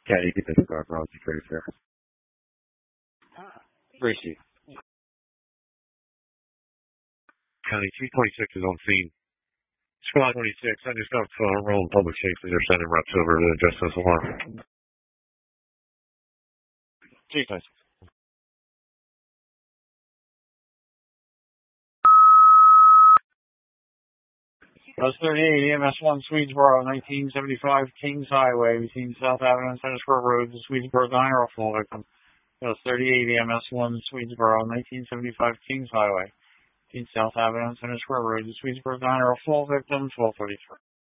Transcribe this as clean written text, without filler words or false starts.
Yeah, you get this car, probably pretty fair. Gracie. County 226 is on scene. Squad 26, I just got rolling public safety. They're sending reps over to adjust this alarm. G26. Bus 38, EMS 1, Swedesboro, 1975 Kings Highway, between South Avenue and Center Square Road, the Swedesboro Diner, a full victim. Bus 38, EMS 1, Swedesboro, 1975 Kings Highway, between South Avenue and Center Square Road, the Swedesboro Diner, a full victim, 1233.